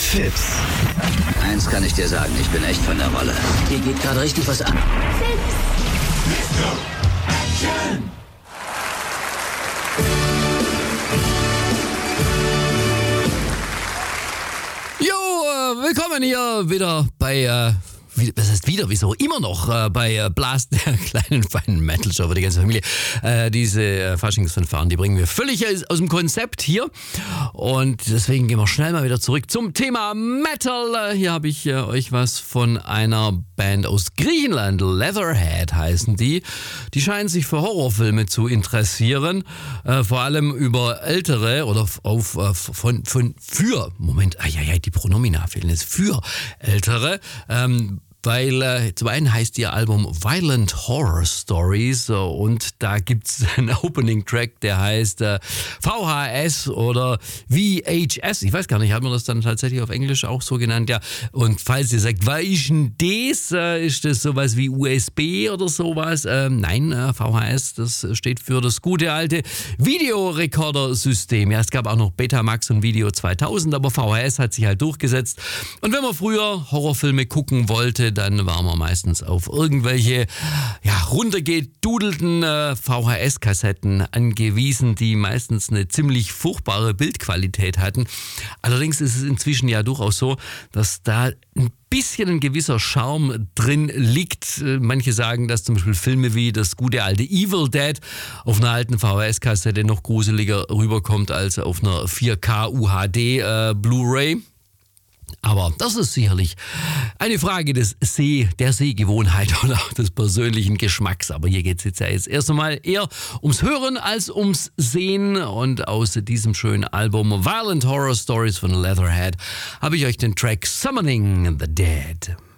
Fips. Eins kann ich dir sagen, ich bin echt von der Rolle. Hier geht gerade richtig was an. Willkommen hier wieder bei, was heißt wieder, wieso, immer noch bei Blast, der kleinen feinen Metal Show für die ganze Familie. Diese Faschingsfanfaren, die bringen wir völlig aus dem Konzept hier und deswegen gehen wir schnell mal wieder zurück zum Thema Metal. Hier habe ich euch was von einer Band aus Griechenland, Leatherhead heißen die. Die scheinen sich für Horrorfilme zu interessieren, vor allem über ältere oder die Pronomina fehlen jetzt, für ältere, weil zum einen heißt ihr Album Violent Horror Stories und da gibt's einen Opening-Track, der heißt VHS oder VHS. Ich weiß gar nicht, hat man das dann tatsächlich auf Englisch auch so genannt? Ja. Und falls ihr sagt, was ist denn das? Ist das sowas wie USB oder sowas? Nein, VHS, das steht für das gute alte Videorekorder-System. Ja, es gab auch noch Betamax und Video 2000, aber VHS hat sich halt durchgesetzt. Und wenn man früher Horrorfilme gucken wollte, dann waren wir meistens auf irgendwelche runtergedudelten VHS-Kassetten angewiesen, die meistens eine ziemlich furchtbare Bildqualität hatten. Allerdings ist es inzwischen ja durchaus so, dass da ein bisschen ein gewisser Charme drin liegt. Manche sagen, dass zum Beispiel Filme wie das gute alte Evil Dead auf einer alten VHS-Kassette noch gruseliger rüberkommt als auf einer 4K UHD Blu-ray. Aber das ist sicherlich eine Frage der Sehgewohnheit oder auch des persönlichen Geschmacks. Aber hier geht es jetzt erst einmal eher ums Hören als ums Sehen. Und aus diesem schönen Album Violent Horror Stories von Leatherhead habe ich euch den Track Summoning the Dead.